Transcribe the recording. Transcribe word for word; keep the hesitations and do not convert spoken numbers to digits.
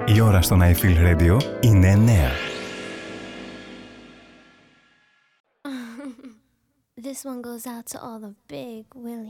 Η ώρα στο I Feel Radio είναι εννιά. This one goes out to all the big Willie